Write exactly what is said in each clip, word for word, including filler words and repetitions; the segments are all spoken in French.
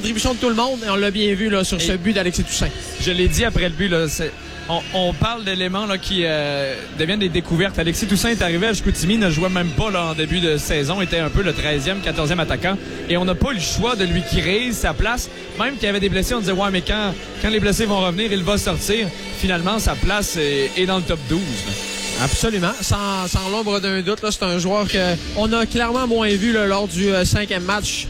contribution de tout le monde et on l'a bien vu là, sur ce but d'Alexis Toussaint. Je l'ai dit après le but, là, c'est... On, on parle d'éléments là, qui euh, deviennent des découvertes. Alexis Toussaint est arrivé à Chicoutimi, ne jouait même pas là, en début de saison, était un peu le treizième, quatorzième attaquant. Et on n'a pas eu le choix de lui créer sa place. Même qu'il y avait des blessés, on disait « Ouais, mais quand, quand les blessés vont revenir, il va sortir. » Finalement, sa place est, est dans le top douze. Là. Absolument. Sans, sans l'ombre d'un doute, là, c'est un joueur qu'on a clairement moins vu là, lors du euh, cinquième match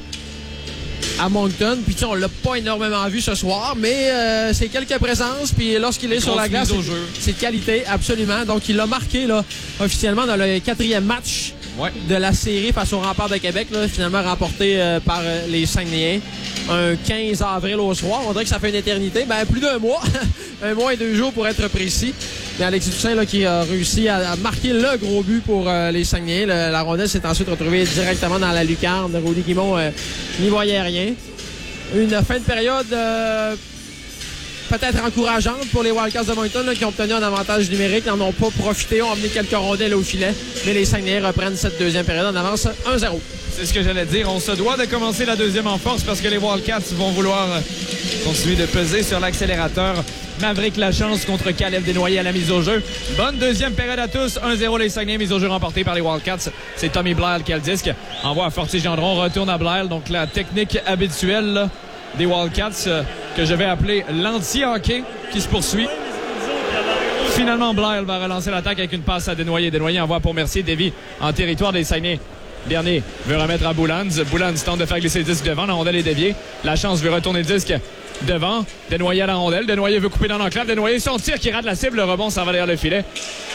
à Moncton. Puis tu sais, on l'a pas énormément vu ce soir, mais euh, c'est quelques présences. Puis lorsqu'il est sur la glace, c'est de qualité, absolument. Donc il l'a marqué là, officiellement dans le quatrième match ouais. de la série face au Remparts de Québec, là, finalement remporté euh, par euh, les Saguenayens. Un quinze avril au soir. On dirait que ça fait une éternité. Ben plus d'un mois. Un mois et deux jours pour être précis. Mais Alexis Toussaint là, qui a réussi à, à marquer le gros but pour euh, les Saguenayens. Le, la rondelle s'est ensuite retrouvée directement dans la lucarne. Rudy Guimond euh, n'y voyait rien. Une fin de période euh, peut-être encourageante pour les Wildcats de Moncton là, qui ont obtenu un avantage numérique. Ils n'en ont pas profité, ont amené quelques rondelles au filet. Mais les Saguenayens reprennent cette deuxième période en avance un zéro. C'est ce que j'allais dire. On se doit de commencer la deuxième en force parce que les Wildcats vont vouloir continuer de peser sur l'accélérateur. Maverick Lachance contre Caleb Desnoyers à la mise au jeu. Bonne deuxième période à tous. un zéro les Saguenay, mise au jeu remportée par les Wildcats. C'est Tommy Blair qui a le disque. Envoie à Fortier-Gendron, retourne à Blair. Donc la technique habituelle là, des Wildcats euh, que je vais appeler l'anti-hockey qui se poursuit. Finalement, Blair va relancer l'attaque avec une passe à Desnoyers. Desnoyers envoie pour Mercier. Davy en territoire des Saguenay. Bernier veut remettre à Boulans. Boulans tente de faire glisser le disque devant. La rondelle est déviée. La chance veut retourner le disque devant. Desnoyers à la rondelle. Desnoyers veut couper dans l'enclave. Desnoyers, son tir qui rate la cible. Le rebond s'en va derrière le filet.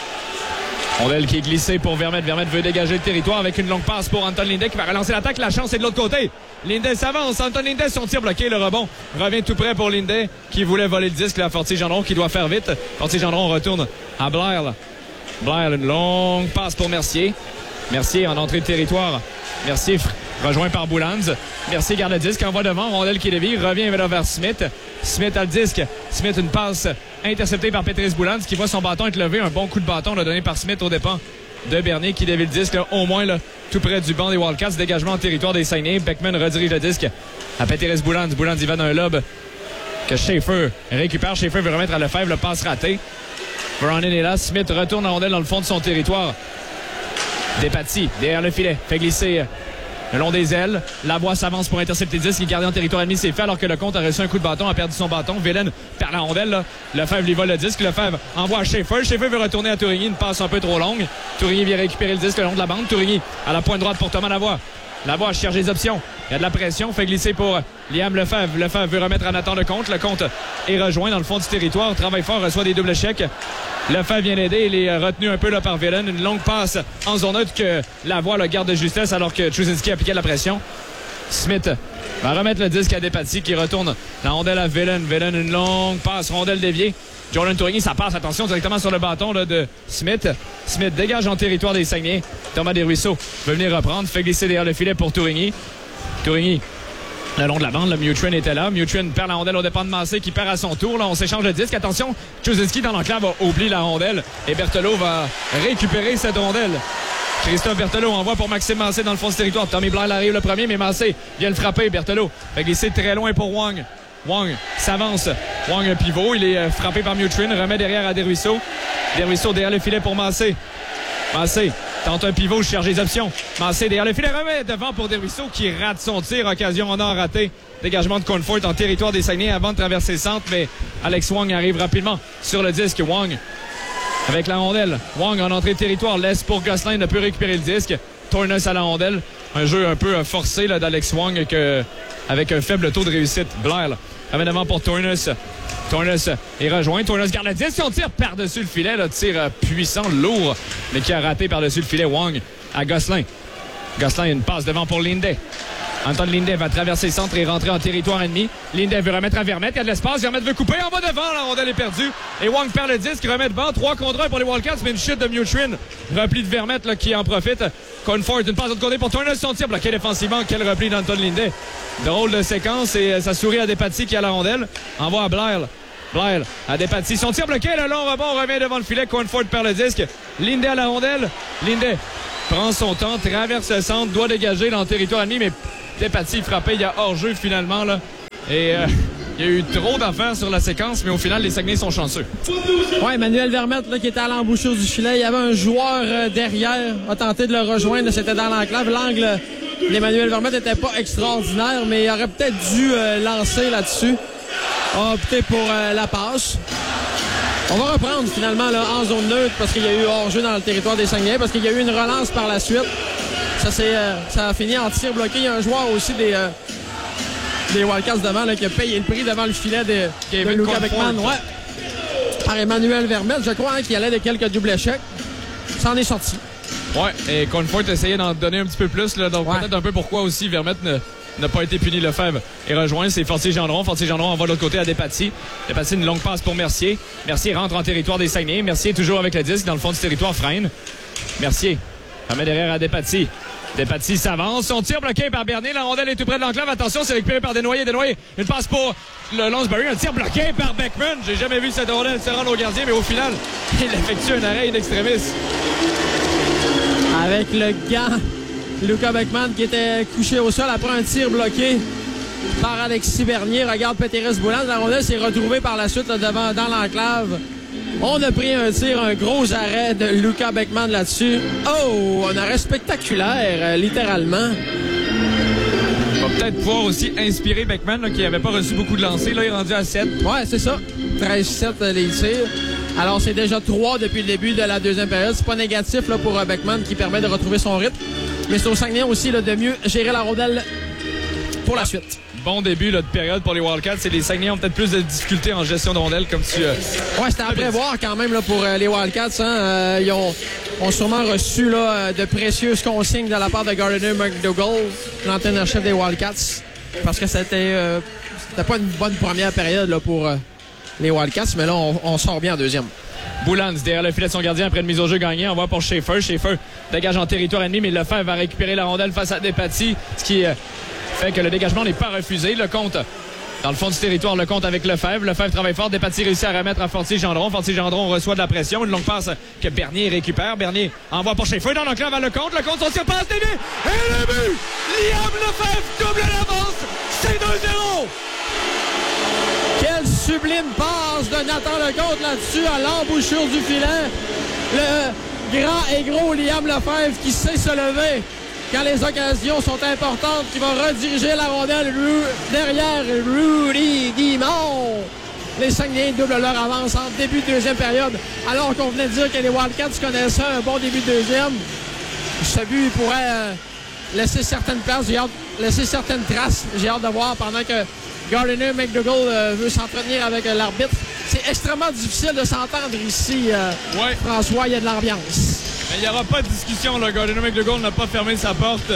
Rondelle qui est glissée pour Vermette. Vermette veut dégager le territoire avec une longue passe pour Anton Lindet qui va relancer l'attaque. La chance est de l'autre côté. Lindet s'avance. Anton Lindet, son tir bloqué. Le rebond revient tout près pour Lindet qui voulait voler le disque. La Fortier-Gendron qui doit faire vite. Fortier-Gendron retourne à Blair. Blair, une longue passe pour Mercier. Mercier en entrée de territoire. Mercier rejoint par Boulans. Mercier garde le disque, envoie devant. Rondelle qui dévie, revient vers Smith. Smith a le disque. Smith, une passe interceptée par Patrice Boulans qui voit son bâton être levé. Un bon coup de bâton là, donné par Smith aux dépens de Bernier qui dévie le disque, là, au moins là, tout près du banc des Wildcats. Dégagement en territoire des Saguenay. Beckman redirige le disque à Patrice Boulans. Boulans y va d'un lob que Schaefer récupère. Schaefer veut remettre à Lefebvre. Le passe raté. Brown est là. Smith retourne la rondelle dans le fond de son territoire. Despatie, derrière le filet, fait glisser le long des ailes. Lavoie s'avance pour intercepter le disque. Il est gardé en territoire ennemi, c'est fait alors que le compte a reçu un coup de bâton, a perdu son bâton. Villaine perd la rondelle. Là. Lefebvre lui vole le disque. Lefebvre envoie à Schaefer. Schaefer veut retourner à Tourigny. Une passe un peu trop longue. Tourigny vient récupérer le disque le long de la bande. Tourigny à la pointe droite pour Thomas Lavoie. Lavoie cherche les options. Il y a de la pression. Fait glisser pour Liam Lefebvre. Lefebvre veut remettre à Nathan Lecomte. Lecomte est rejoint dans le fond du territoire. Travaille fort, reçoit des doubles chèques. Lefebvre vient l'aider. Il est retenu un peu là par Villaine. Une longue passe en zone neutre que Lavoie le garde de justesse alors que Trusinski appliquait de la pression. Smith va remettre le disque à Despatie qui retourne la rondelle à Villaine. Villaine, une longue passe. Rondelle déviée. Jordan Tourigny, ça passe, attention, directement sur le bâton là, de Smith. Smith dégage en territoire des Saguenay. Thomas Desruisseaux veut venir reprendre. Fait glisser derrière le filet pour Tourigny. Tourigny, le long de la bande, Mutrin était là. Mutrin perd la rondelle au dépend de Massé qui perd à son tour. Là, on s'échange le disque. Attention, Trusinski dans l'enclave oublie la rondelle. Et Berthelot va récupérer cette rondelle. Christophe Berthelot envoie pour Maxime Massé dans le fond du territoire. Tommy Blair arrive le premier, mais Massé vient le frapper. Berthelot fait glisser très loin pour Wang. Wang s'avance. Wang, un pivot. Il est frappé par Mutrin. Remet derrière à Desruisseaux. Desruisseaux derrière le filet pour Massé. Massé tente un pivot, cherche les options. Massé derrière le filet. Remet devant pour Desruisseaux qui rate son tir. Occasion en or raté. Dégagement de Cornford en territoire des Saguenay avant de traverser le centre. Mais Alex Wang arrive rapidement sur le disque. Wang avec la rondelle. Wang en entrée de territoire. Laisse pour Gosselin. Ne peut récupérer le disque. Tournes à la rondelle. Un jeu un peu forcé là, d'Alex Wang que, avec un faible taux de réussite. Blair ramène devant pour Tournes. Tournes est rejoint. Tournes garde la dix. On tire par-dessus le filet. Là, tir euh, puissant, lourd, mais qui a raté par-dessus le filet. Wang à Gosselin. Gosselin, une passe devant pour Lindet. Anton Lindet va traverser le centre et rentrer en territoire ennemi. Lindet veut remettre à Vermette. Il y a de l'espace. Vermette veut couper. En bas devant. La rondelle est perdue. Et Wang perd le disque. Remet devant. trois contre un pour les Wildcats. Mais une chute de Mutrin. Repli de Vermette là, qui en profite. Cornford, une passe de l'autre côté pour Tournes. Son tir bloqué défensivement. Quel repli d'Anton Lindet. Drôle de séquence. Et ça sourit à Despatie qui a la rondelle. Envoie à Blair. Blair à Despatie. Son tir bloqué. Le long rebond revient devant le filet. Cornford perd le disque. Lindet à la rondelle. Lindet prend son temps. Traverse le centre. Doit dégager dans le territoire ennemi. Mais Despatie frappé, il y a hors-jeu finalement là, Et euh, il y a eu trop d'affaires sur la séquence, mais au final, les Saguenay sont chanceux. Oui, Emmanuel Vermette là, qui était à l'embouchure du filet. Il y avait un joueur euh, derrière, a tenté de le rejoindre. C'était dans l'enclave. L'angle d'Emmanuel Vermette n'était pas extraordinaire, mais il aurait peut-être dû euh, lancer là-dessus. A opté pour euh, la passe. On va reprendre finalement là, en zone neutre parce qu'il y a eu hors-jeu dans le territoire des Saguenay, parce qu'il y a eu une relance par la suite. Ça, c'est, euh, ça a fini en tir bloqué. Il y a un joueur aussi des, euh, des Wildcats devant là, qui a payé le prix devant le filet de, de Luca Beckman. Ouais. Par Emmanuel Vermette, je crois, hein, qui allait de quelques doubles échecs. Ça en est sorti. Ouais, et Conforte essayait d'en donner un petit peu plus. Là, donc ouais. Peut-être un peu pourquoi aussi Vermette ne, n'a pas été puni. Lefebvre et rejoint, c'est Fortier-Gendron. Fortier-Gendron envoie de l'autre côté à Despatie. Despatie, une longue passe pour Mercier. Mercier rentre en territoire des Saguenay. Mercier toujours avec le disque dans le fond du territoire, freine. Mercier remet derrière à Despatie. Despatie s'avance. Son tir bloqué par Bernier. La rondelle est tout près de l'enclave. Attention, c'est récupéré par Desnoyers. Desnoyers, une passe pour le Lonsbury. Un tir bloqué par Beckman. J'ai jamais vu cette rondelle se rendre au gardien, mais au final, il effectue un arrêt in extremis. Avec le gant, Luca Beckman qui était couché au sol après un tir bloqué par Alexis Bernier. Regarde Péteris Boulan. La rondelle s'est retrouvée par la suite là, devant, dans l'enclave. On a pris un tir, un gros arrêt de Luca Beckman là-dessus. Oh, un arrêt spectaculaire, euh, littéralement. Il va peut-être pouvoir aussi inspirer Beckman, là, qui n'avait pas reçu beaucoup de lancers. Là, il est rendu à sept. Ouais, c'est ça. treize sept euh, les tirs. Alors, c'est déjà trois depuis le début de la deuxième période. C'est pas négatif là, pour euh, Beckman qui permet de retrouver son rythme. Mais c'est au Saguenay aussi là, de mieux gérer la rondelle pour la suite. Bon début là, de période pour les Wildcats. Et les Saguenay ont peut-être plus de difficultés en gestion de rondelle, comme tu... Euh... Ouais, c'était à prévoir quand même là, pour euh, les Wildcats. Hein. Euh, ils ont, ont sûrement reçu là, de précieuses consignes de la part de Gardiner McDougall, l'entraîneur-chef des Wildcats. Parce que c'était, euh, c'était pas une bonne première période là, pour euh, les Wildcats. Mais là, on, on sort bien en deuxième. Boulans derrière le filet de son gardien après une mise au jeu gagnée. On va pour Schaefer. Schaefer dégage en territoire ennemi, mais Lefebvre va récupérer la rondelle face à Despatie, ce qui euh, fait que le dégagement n'est pas refusé. Le compte dans le fond du territoire, le compte avec Lefebvre. Lefebvre travaille fort. Despatie réussit à remettre à Fortier-Gendron. Fortier-Gendron reçoit de la pression. Une longue passe que Bernier récupère. Bernier envoie pour Schaefer dans l'enclave à le compte. Le compte, son tir passe dévié. Et le but! Liam Lefebvre double l'avance. C'est deux zéro. Quelle sublime passe de Nathan Lecomte là-dessus à l'embouchure du filet. Le grand et gros Liam Lefebvre qui sait se lever quand les occasions sont importantes, qui va rediriger la rondelle derrière Rudy Guimond. Les Saguenay doublent leur avance en début de deuxième période, alors qu'on venait de dire que les Wildcats connaissaient un bon début de deuxième. Ce but pourrait euh, laisser certaines places, j'ai hâte, laisser certaines traces. J'ai hâte de voir pendant que Gardiner McDougall euh, veut s'entretenir avec euh, l'arbitre. C'est extrêmement difficile de s'entendre ici, euh, ouais. François, il y a de l'ambiance. Il n'y aura pas de discussion. Là. Gardiner McDougall n'a pas fermé sa porte.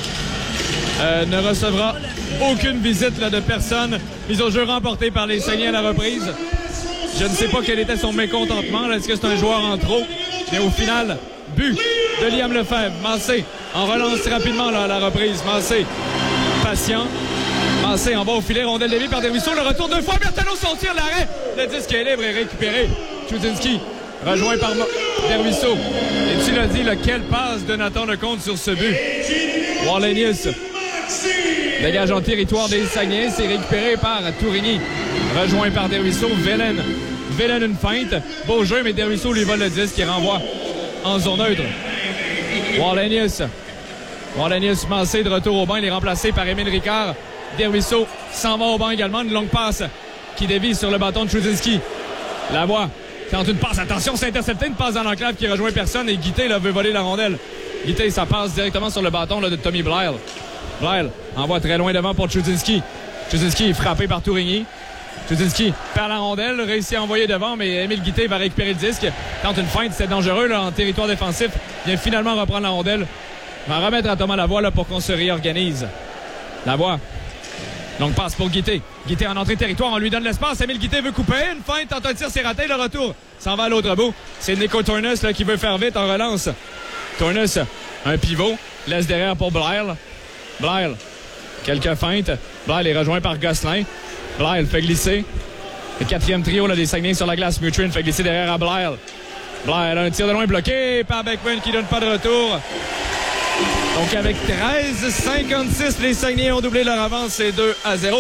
Euh, ne recevra aucune visite là, de personne. Mise au jeu remportée par les Saguenay à la reprise. Je ne sais pas quel était son mécontentement. Là. Est-ce que c'est un joueur en trop? Mais au final, but de Liam Lefebvre. Massé en relance rapidement là, à la reprise. Massé, patient. Massé en bas au filet. Rondelle déviée par Desruisseaux. Le retour deux fois. Berthelot, son tir, l'arrêt. Le disque est libre et récupéré. Chudzinski rejoint par Desruisseaux. Et tu l'as dit, là, quelle passe de Nathan Lecomte sur ce but. Wallenius dégage en territoire des Saguenay. C'est récupéré par Tourigny. Rejoint par Desruisseaux. Velen. Velen une feinte. Beau jeu, mais Desruisseaux lui vole le disque et renvoie en zone neutre. Wallenius. Wallenius Massé de retour au banc. Il est remplacé par Émile Ricard. Desruisseaux s'en va au banc également. Une longue passe qui dévie sur le bâton de Chudzinski. Lavoie tente une passe. Attention, c'est intercepté. Une passe dans l'enclave qui rejoint personne. Et Guité là, veut voler la rondelle. Guité, ça passe directement sur le bâton là, de Tommy Blyle. Blyle envoie très loin devant pour Chudzinski. Chudzinski est frappé par Tourigny. Chudzinski perd la rondelle, réussit à envoyer devant, mais Émile Guité va récupérer le disque. Tente une feinte, c'est dangereux là, en territoire défensif. Il vient finalement reprendre la rondelle. Va remettre à Thomas Lavoie là, pour qu'on se réorganise. Lavoie. Donc passe pour Guité. Guité en entrée territoire, on lui donne l'espace. Émile Guité veut couper. Une feinte, tente un tir, c'est raté. Le retour s'en va à l'autre bout. C'est Nico Tournus là, qui veut faire vite en relance. Tournus, un pivot. Laisse derrière pour Blyle. Blyle, quelques feintes. Blyle est rejoint par Gosselin. Blyle fait glisser. Le quatrième trio là, des Saguenay sur la glace. Mutrin fait glisser derrière à Blyle. Blyle, un tir de loin bloqué par Beckman qui donne pas de retour. Donc avec treize cinquante-six, les Saguenay ont doublé leur avance, c'est deux à zéro.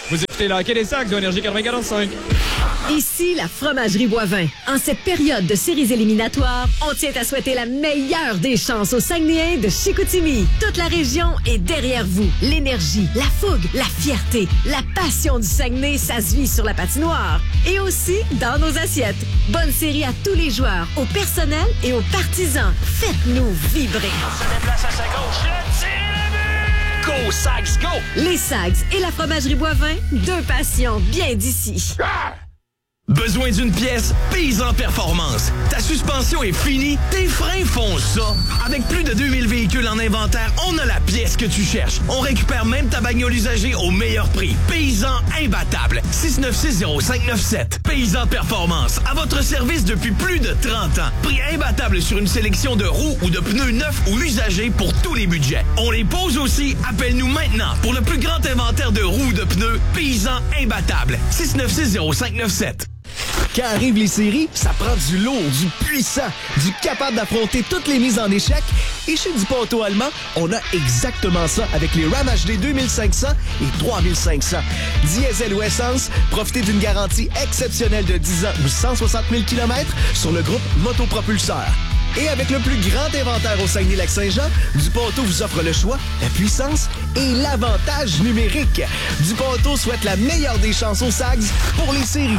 Vous écoutez le hockey des Sacs de Énergie quatre-vingt-quatorze cinq. Ici, la Fromagerie Boivin. En cette période de séries éliminatoires, on tient à souhaiter la meilleure des chances aux Saguenayens de Chicoutimi. Toute la région est derrière vous. L'énergie, la fougue, la fierté, la passion du Saguenay, ça se vit sur la patinoire. Et aussi dans nos assiettes. Bonne série à tous les joueurs, au personnel et aux partisans. Faites-nous vibrer. On se déplace à sa gauche. Le tir est vu! Go, Sags, go! Les Sags et la Fromagerie Boivin, deux passions bien d'ici. Ah! Besoin d'une pièce? Paysan Performance. Ta suspension est finie? Tes freins font ça? Avec plus de deux mille véhicules en inventaire, on a la pièce que tu cherches. On récupère même ta bagnole usagée au meilleur prix. Paysan imbattable. six neuf six zéro cinq neuf sept. Paysan Performance. À votre service depuis plus de trente ans. Prix imbattable sur une sélection de roues ou de pneus neufs ou usagés pour tous les budgets. On les pose aussi. Appelle-nous maintenant pour le plus grand inventaire de roues ou de pneus. Paysan imbattable. six neuf six zéro cinq neuf sept. Quand arrivent les séries, ça prend du lourd, du puissant, du capable d'affronter toutes les mises en échec. Et chez Duponto Allemand, on a exactement ça avec les Ram H D deux mille cinq cents et trois mille cinq cents. Diesel ou essence, profitez d'une garantie exceptionnelle de dix ans ou cent soixante mille kilomètres sur le groupe Motopropulseur. Et avec le plus grand inventaire au Saguenay-Lac-Saint-Jean, Duponto vous offre le choix, la puissance et l'avantage numérique. Duponto souhaite la meilleure des chances aux Sags pour les séries.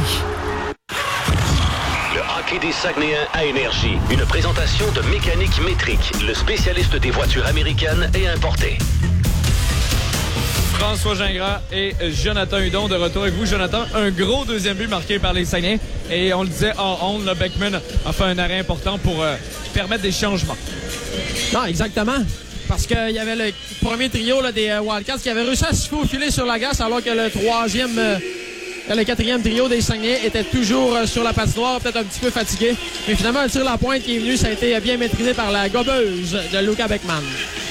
Le hockey des Saguenayens à Énergie. Une présentation de Mécanique Métrique, le spécialiste des voitures américaines et importées. François Gingras et Jonathan Hudon de retour avec vous. Jonathan, un gros deuxième but marqué par les Saguenayens. Et on le disait hors onde, le Beckman a fait un arrêt important pour euh, permettre des changements. Non, exactement. Parce qu'il y avait le premier trio là, des Wildcats qui avait réussi à se faufiler sur la glace alors que le troisième... Euh, Le quatrième trio des Saguenayens était toujours sur la patinoire, peut-être un petit peu fatigué. Mais finalement, le tir à la pointe qui est venu, ça a été bien maîtrisé par la gobeuse de Luca Beckman.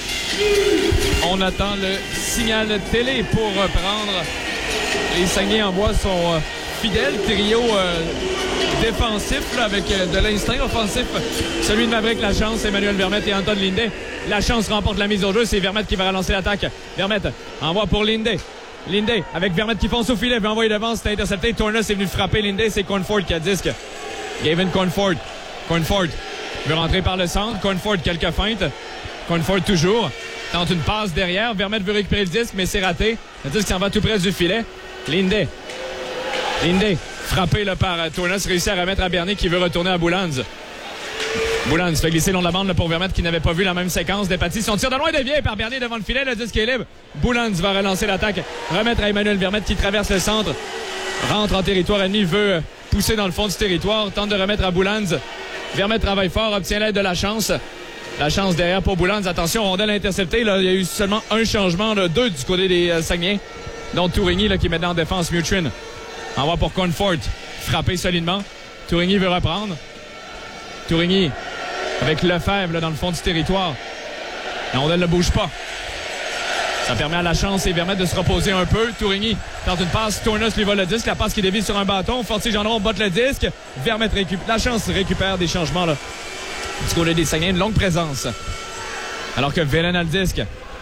On attend le signal télé pour reprendre. Les Saguenayens en bois sont euh, fidèles. Trio euh, défensif là, avec euh, de l'instinct offensif. Celui de Maverick Lachance, Emmanuel Vermette et Anton Lindé. Lachance remporte la mise au jeu. C'est Vermette qui va relancer l'attaque. Vermette envoie pour Lindé. Lindé, avec Vermette qui fonce au filet, veut envoyer devant, c'est intercepté. Tornes est venu frapper Lindé, c'est Cornford qui a disque. Gavin Cornford. Cornford veut rentrer par le centre. Cornford, quelques feintes. Cornford toujours. Tente une passe derrière. Vermette veut récupérer le disque, mais c'est raté. Le disque s'en va tout près du filet. Lindé. Lindé, frappé là, par Tornes, réussit à remettre à Bernier qui veut retourner à Boulans. Boulans fait glisser le long de la bande là, pour Vermette qui n'avait pas vu la même séquence d'Epaty. Son tir de loin dévié par Bernier devant le filet. Le disque est libre. Boulans va relancer l'attaque. Remettre à Emmanuel Vermette qui traverse le centre. Rentre en territoire ennemi. Veut pousser dans le fond du territoire. Tente de remettre à Boulans. Vermette travaille fort. Obtient l'aide de la chance. La chance derrière pour Boulans. Attention, rondelle interceptée. Là, il y a eu seulement un changement. Là, deux du côté des euh, Saguenayens. Dont Tourigny là, qui met en défense Mutrin. Envoie pour Cornford. Frappé solidement. Tourigny veut reprendre. Tourigny avec Lefebvre là, dans le fond du territoire. La rondelle ne bouge pas. Ça permet à la chance et Vermette de se reposer un peu. Tourigny tente une passe. Tornes lui vole le disque. La passe qui dévie sur un bâton. Fortier-Gendron botte le disque. Vermette récupère. La chance récupère des changements là. Du côté des Saguenayens, une longue présence. Alors que Velen a le disque.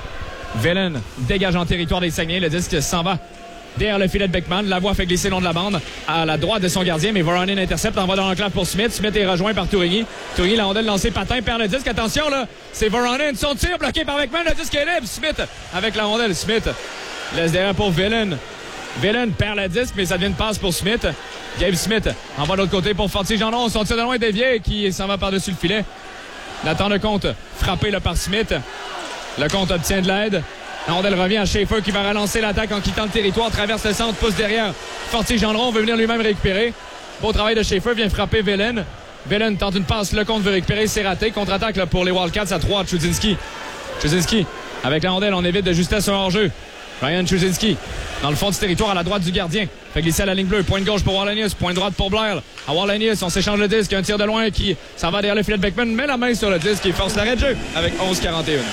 Velen dégage en territoire des Saguenayens. Le disque s'en va derrière le filet de Beckman. La voie fait glisser le long de la bande à la droite de son gardien, mais Voronin intercepte, envoie dans l'enclave pour Smith. Smith est rejoint par Tourigny. Tourigny, la rondelle lancée, patin, perd le disque. Attention, là, c'est Voronin. Son tir bloqué par Beckman. Le disque est libre. Smith avec la rondelle. Smith laisse derrière pour Velen. Velen perd le disque, mais ça devient une passe pour Smith. Gabe Smith envoie de l'autre côté pour Fortier-Gendron. Son tir de loin dévié qui s'en va par-dessus le filet. Nathan Lecomte frappé là, par Smith. Lecomte obtient de l'aide. La rondelle revient à Schaefer qui va relancer l'attaque en quittant le territoire, traverse le centre, pousse derrière. Fortier-Gendron veut venir lui-même récupérer. Beau travail de Schaefer, vient frapper Velen. Velen tente une passe, Lecomte veut récupérer, c'est raté. Contre-attaque là, pour les Wildcats à trois, Chudzinski. Chudzinski, avec la rondelle, on évite de justesse un hors-jeu. Ryan Chudzinski, dans le fond du territoire à la droite du gardien. Fait glisser à la ligne bleue. Point de gauche pour Wallenius, point de droite pour Blair. À Wallenius, on s'échange le disque. Un tir de loin qui s'en va derrière le filet de Beckman. Met la main sur le disque et force l'arrêt de jeu avec onze quarante et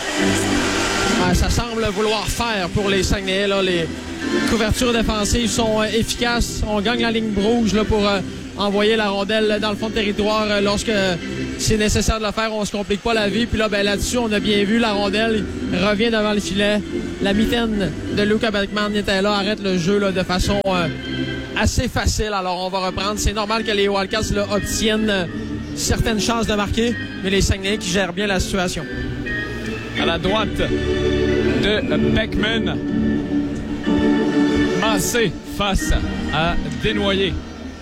un. Ouais, ça semble vouloir faire pour les Saguenayens. Là. Les couvertures défensives sont euh, efficaces. On gagne la ligne rouge là, pour euh, envoyer la rondelle dans le fond de territoire euh, lorsque c'est nécessaire de le faire, on se complique pas la vie. Puis là, ben là-dessus, on a bien vu la rondelle revient devant le filet. La mitaine de Luca Beckman était là, arrête le jeu là, de façon euh, assez facile. Alors, on va reprendre. C'est normal que les Wildcats là, obtiennent euh, certaines chances de marquer, mais les Saguenayens qui gèrent bien la situation. À la droite de Beckman, Massé face à Desnoyers.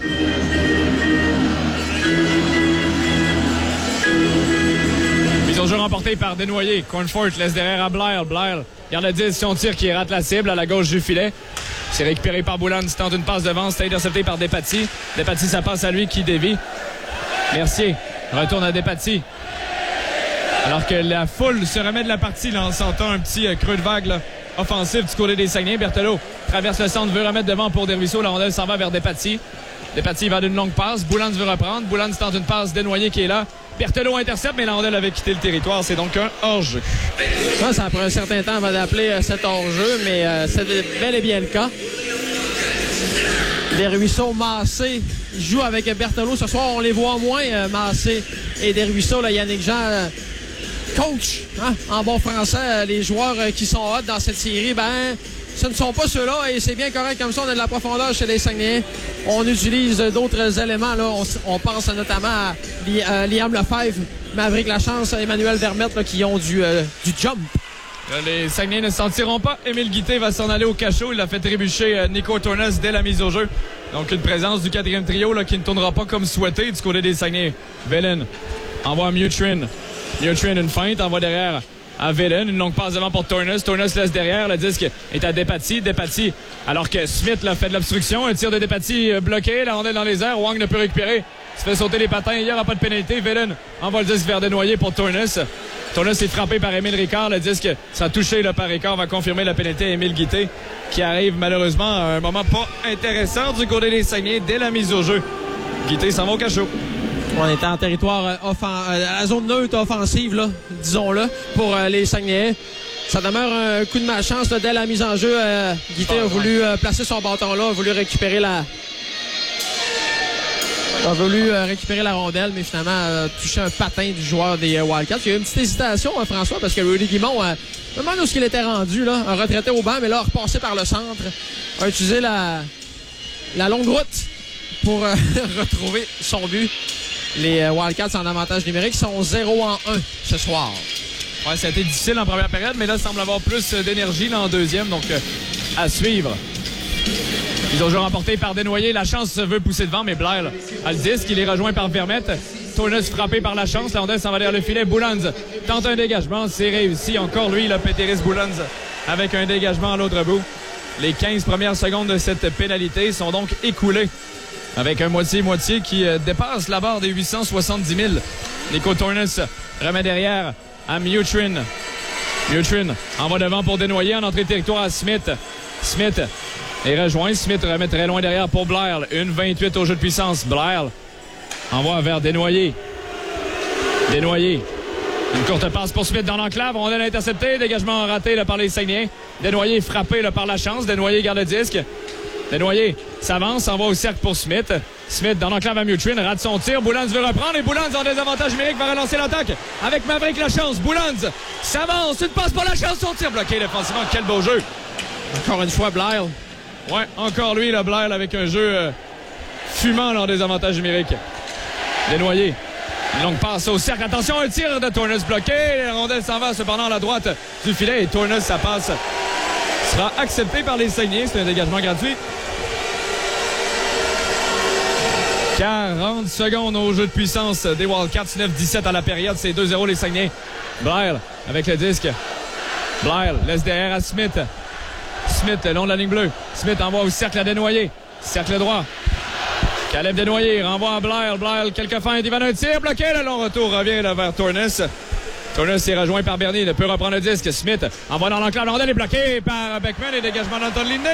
Mise au jeu remportée par Desnoyers. Cornfort laisse derrière à Blair. Blair garde le dix, son tir qui rate la cible à la gauche du filet. C'est récupéré par Boulan, qui tente une passe devant. C'est intercepté par Despatie. Despatie, ça passe à lui qui dévie. Mercier retourne à Despatie. Alors que la foule se remet de la partie là, en sentant un petit euh, creux de vague là, offensif du côté des Saguenayens. Berthelot traverse le centre, veut remettre devant pour Desruisseaux. La rondelle s'en va vers Despatie. Despatie va d'une longue passe. Boulans veut reprendre. Boulans tente une passe. Desnoyers qui est là. Berthelot intercepte, mais la rondelle avait quitté le territoire. C'est donc un hors-jeu. Ça, ça prend un certain temps avant d'appeler euh, cet hors-jeu, mais euh, c'est bel et bien le cas. Desruisseaux, Massé, ils jouent avec Berthelot. Ce soir, on les voit moins, euh, Massé et Desruisseaux. Là, Yannick Jean, euh, coach, hein, en bon français, euh, les joueurs euh, qui sont hot dans cette série, ben, ce ne sont pas ceux-là et c'est bien correct comme ça. On a de la profondeur chez les Saguenayens. On utilise d'autres éléments. Là. On, on pense notamment à Li, euh, Liam Lefebvre, Maverick Lachance, Emmanuel Vermette là, qui ont du, euh, du jump. Les Saguenayens ne s'en tireront pas. Émile Guité va s'en aller au cachot. Il a fait trébucher euh, Nico Tornes dès la mise au jeu. Donc une présence du quatrième trio là, qui ne tournera pas comme souhaité du côté des Saguenayens. Velen envoie à Mutrin. Mutrin une feinte, envoie derrière à Velen. Une longue passe devant pour Tornes. Tornes laisse derrière. Le disque est à Despatie. Despatie, alors que Smith l'a fait de l'obstruction. Un tir de Despatie euh, bloqué. La rondelle dans les airs. Wang ne peut récupérer. Se fait sauter les patins. Il n'y aura pas de pénalité. Velen envoie le disque vers Desnoyers pour Tornes. Tornes est frappé par Émile Ricard. Le disque sera touché là, par Ricard. Va confirmer la pénalité à Émile Guité, qui arrive malheureusement à un moment pas intéressant du côté des Saguenayens dès la mise au jeu. Guité s'en va au cachot. On était en territoire euh, offen... euh, à la zone neutre offensive, là, disons-le, pour euh, les Saguenayens. Ça demeure un coup de malchance là, dès la mise en jeu. Euh, Guité a voulu euh, placer son bâton là, a voulu récupérer la... a voulu euh, récupérer la rondelle, mais finalement euh, touché un patin du joueur des euh, Wildcats. Il y a eu une petite hésitation, hein, François, parce que Rudy Guimond, euh, je me demande où il était rendu, là, un retraité au banc, mais là, a repassé par le centre, a utilisé la, la longue route pour euh, retrouver son but. Les euh, Wildcats en avantage numérique sont zéro en un ce soir. Ouais, ça a été difficile en première période, mais là, il semble avoir plus d'énergie là, en deuxième, donc euh, à suivre. Ils ont joué remporté par Desnoyers. La chance veut pousser devant, mais Blair là, a le disque. Il est rejoint par Vermette. Tornes frappé par la chance. La rondelle s'en va derrière le filet. Boulans tente un dégagement. C'est réussi. Encore lui, le Péteris Boulans, avec un dégagement à l'autre bout. Les quinze premières secondes de cette pénalité sont donc écoulées, avec un moitié-moitié qui euh, dépasse la barre des huit cent soixante-dix mille. Nico Tornes remet derrière à Mutrin. Mutrin envoie devant pour Desnoyers en entrée de territoire à Smith. Smith est rejoint. Smith remet très loin derrière pour Blair. une vingt-huit au jeu de puissance. Blair envoie vers Desnoyers. Desnoyers. Une courte passe pour Smith dans l'enclave. On a intercepté. Dégagement raté là, par les Saguenayens. Desnoyers frappé là, par la chance. Desnoyers garde le disque. Desnoyers s'avance, envoie au cercle pour Smith. Smith dans l'enclave à Mutrin, rate son tir. Boulans veut reprendre et Boulans en désavantage numérique va relancer l'attaque avec Maverick Lachance. Boulans s'avance, une passe pour Lachance, son tir bloqué défensivement. Quel beau jeu. Encore une fois, Blair. Ouais, encore lui, le Blair, avec un jeu euh, fumant en désavantage numérique. Desnoyers. Une longue passe au cercle. Attention, un tir de Tornes bloqué. La rondelle s'en va cependant à la droite du filet et Tornes, sa passe sera acceptée par les Saguenayens. C'est un dégagement gratuit. quarante secondes au jeu de puissance des Wildcats. neuf dix-sept à la période. C'est deux zéro les Saguenayens. Blair avec le disque. Blair laisse derrière à Smith. Smith le long de la ligne bleue. Smith envoie au cercle à Desnoyers. Cercle droit. Caleb Desnoyers renvoie à Blair. Blair, quelques feintes. Il va d'un tir bloqué. Le long retour revient là, vers Tornes. Tornes est rejoint par Bernier. Il peut reprendre le disque. Smith envoie dans l'enclave. L'ondelle est bloqué par Beckman et dégagement d'Anton Linné.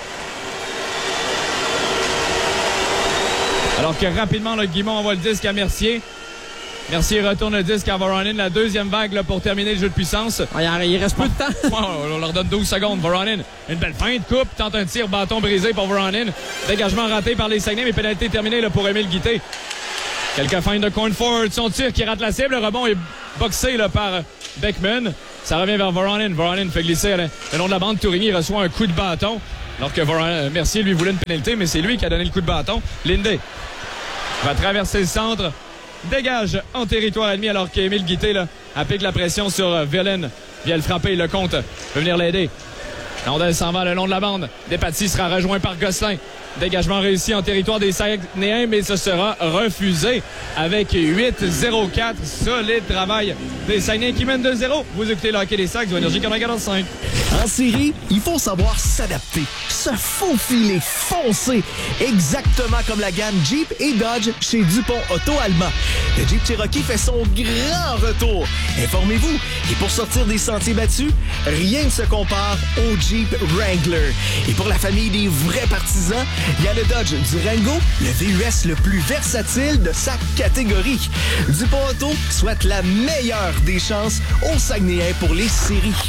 Alors que rapidement, le Guimond envoie le disque à Mercier. Mercier retourne le disque à Voronin. La deuxième vague là, pour terminer le jeu de puissance. Ah, il reste peu de temps. Ouais, on leur donne douze secondes. Voronin, une belle feinte, coupe, tente un tir, bâton brisé pour Voronin. Dégagement raté par les Saguenayens, mais pénalité terminée là, pour Émile Guité. Quelques feintes de Cornford, son tir qui rate la cible. Le rebond est boxé là, par Beckman. Ça revient vers Voronin. Voronin fait glisser le long de la bande. Tourigny reçoit un coup de bâton. Alors que Voronin, Mercier lui voulait une pénalité, mais c'est lui qui a donné le coup de bâton. Linday va traverser le centre. Dégage en territoire ennemi alors qu'Émile Guité là, applique la pression sur Villain. Vient le frapper, le compte. Peut venir l'aider. Landel s'en va le long de la bande. Despatie sera rejoint par Gosselin. Dégagement réussi en territoire des Saguenayens, mais ce sera refusé avec huit zéro quatre. Solide travail des Saguenayens qui mènent deux zéro. Vous écoutez le hockey des Sacs, Énergie quatre-vingt-quatorze cinq. En série, il faut savoir s'adapter, se faufiler, foncer. Exactement comme la gamme Jeep et Dodge chez Dupont Auto Allemand. Le Jeep Cherokee fait son grand retour. Informez-vous, et pour sortir des sentiers battus, rien ne se compare au Jeep Wrangler. Et pour la famille des vrais partisans, il y a le Dodge Durango, le V U S le plus versatile de sa catégorie. Dupont Auto souhaite la meilleure des chances aux Saguenayens pour les séries.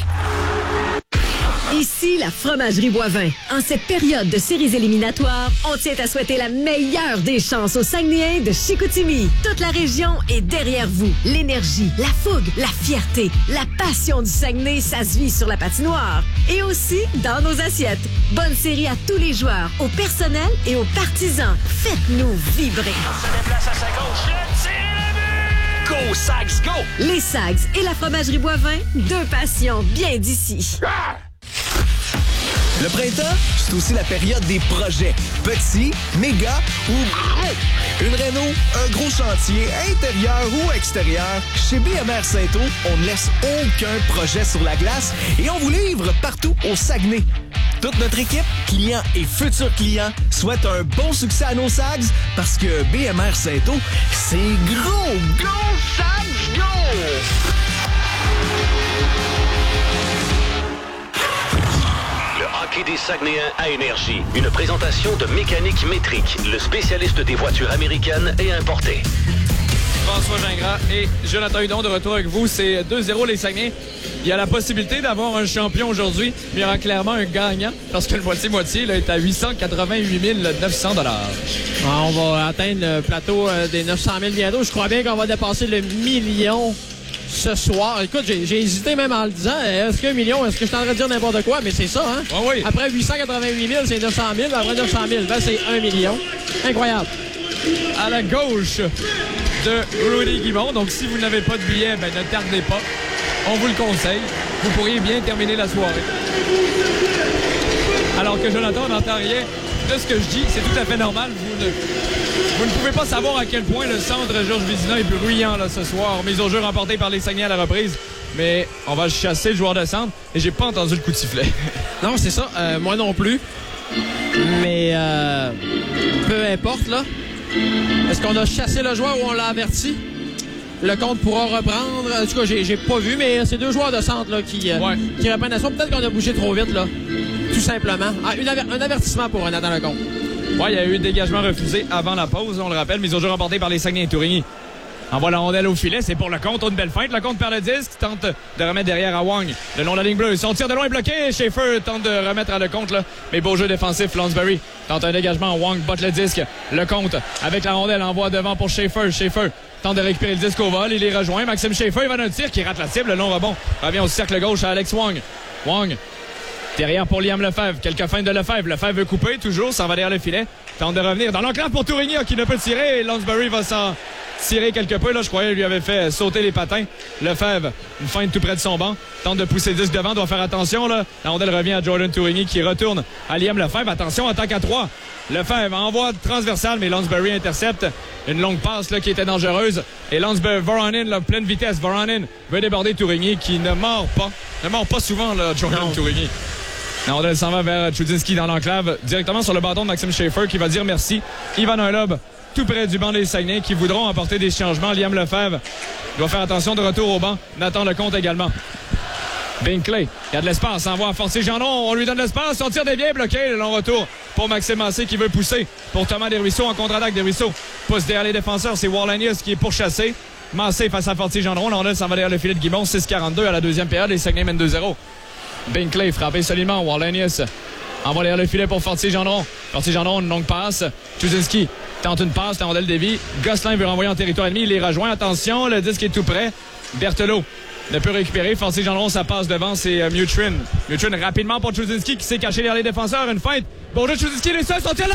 Ici, la Fromagerie Boivin. En cette période de séries éliminatoires, on tient à souhaiter la meilleure des chances aux Saguenayens de Chicoutimi. Toute la région est derrière vous. L'énergie, la fougue, la fierté, la passion du Saguenay, ça se vit sur la patinoire. Et aussi dans nos assiettes. Bonne série à tous les joueurs, au personnel et aux partisans. Faites-nous vibrer. Se déplace à sa gauche, le tir et le but! Go, Sags, go! Les Sags et la Fromagerie Boivin, deux passions bien d'ici. Le printemps, c'est aussi la période des projets. Petits, méga ou gros. Une réno, un gros chantier, intérieur ou extérieur. Chez B M R Saint-Eau, on ne laisse aucun projet sur la glace et on vous livre partout au Saguenay. Toute notre équipe, clients et futurs clients, souhaite un bon succès à nos Sags parce que B M R Saint-Eau, c'est gros, gros Sags, go! Hockey des Saguenayens à Énergie. Une présentation de Mécanique Métrique, le spécialiste des voitures américaines et importées. François Gingras et Jonathan Hudon de retour avec vous. C'est deux zéro les Saguenayens. Il y a la possibilité d'avoir un champion aujourd'hui, mais il y aura clairement un gagnant parce que le moitié-moitié là, est à huit cent quatre-vingt-huit mille neuf cents dollars. On va atteindre le plateau des neuf cent mille bientôt. Je crois bien qu'on va dépasser le million ce soir. Écoute, j'ai, j'ai hésité même en le disant. Est-ce qu'un million, est-ce que je suis en train de dire n'importe quoi? Mais c'est ça, hein? Ah oui. Après huit cent quatre-vingt-huit mille, c'est neuf cent mille. Après neuf cent mille, ben c'est un million. Incroyable. À la gauche de Rudy Guimond. Donc, si vous n'avez pas de billet, ben, ne tardez pas. On vous le conseille. Vous pourriez bien terminer la soirée. Alors que Jonathan n'entend rien de ce que je dis. C'est tout à fait normal. Vous ne, vous ne pouvez pas savoir à quel point le centre Georges Vézina est bruyant là, ce soir. Mise au jeu remportée par les Saguenayens à la reprise. Mais on va chasser le joueur de centre et j'ai pas entendu le coup de sifflet. Non, c'est ça. Euh, moi non plus. Mais euh, peu importe, là. Est-ce qu'on a chassé le joueur ou on l'a averti? Le compte pourra reprendre. En tout cas, j'ai, j'ai pas vu, mais c'est deux joueurs de centre là, qui, euh, ouais. qui reprennent à soi. Peut-être qu'on a bougé trop vite, là. Tout simplement. Ah, une aver- un avertissement pour Nathan Lecomte. Oui, il y a eu un dégagement refusé avant la pause. On le rappelle, mise au jeu remportée par les Saguenayens et Tourigny. Envoie la rondelle au filet, c'est pour le compte. Une belle feinte. Le compte perd le disque, tente de remettre derrière à Wang. Le long de la ligne bleue. Son tir de loin est bloqué. Schaefer tente de remettre à le compte, là. Mais beau jeu défensif, Lansbury tente un dégagement. Wang botte le disque. Le compte avec la rondelle envoie devant pour Schaefer. Schaefer tente de récupérer le disque au vol. Il les rejoint. Maxime Schaefer, il va d'un tir qui rate la cible. Le long rebond revient au cercle gauche à Alex Wang. Wang derrière pour Liam Lefebvre. Quelques feintes de Lefebvre. Lefebvre veut couper, toujours, s'en va derrière le filet. Tente de revenir dans l'enclave pour Tourigny qui ne peut tirer. Et Lansbury va s'en tirer quelque peu. Là, je croyais qu'il lui avait fait sauter les patins. Lefebvre, une feinte tout près de son banc. Tente de pousser le disque devant, doit faire attention. Là. La rondelle revient à Jordan Tourigny qui retourne à Liam Lefebvre. Attention, attaque à trois. Lefebvre envoie transversal, mais Lansbury intercepte. Une longue passe là, qui était dangereuse. Et Lansbury, Voronin, là, pleine vitesse. Voronin veut déborder Tourigny qui ne mord pas. Ne mord pas souvent, là, Jordan Tourigny. La rondelle s'en va vers Chudzinski dans l'enclave, directement sur le bâton de Maxime Schaefer qui va dire merci. Ivan Urlob, tout près du banc des Saguenay, qui voudront apporter des changements. Liam Lefebvre doit faire attention de retour au banc. Nathan Lecomte également. Binkley, il y a de l'espace, envoie à Fortier Gendron, on lui donne l'espace, son tir dévié, bloqué, le long retour pour Maxime Massé qui veut pousser. Pour Thomas Desruisseaux en contre-attaque, Desruisseaux pousse derrière les défenseurs, c'est Warlanius qui est pourchassé. Massé face à Fortier Gendron, la rondelle s'en va derrière le filet de Guimond, six quarante-deux à la deuxième période, les Saguenay mènent deux zéro. Binkley frappé solidement, Warlanius Envoie derrière le filet pour Fortier-Gendron. Fortier-Gendron, une longue passe. Chuzinski tente une passe, tente le dévie. Gosselin veut renvoyer en territoire ennemi. Il les rejoint. Attention, le disque est tout près. Berthelot ne peut récupérer. Fortier-Gendron, ça passe devant. C'est euh, Mutrin. Mutrin rapidement pour Chuzinski qui s'est caché derrière les défenseurs. Une feinte. Bon jeu, Chuzinski, les seuls sont là.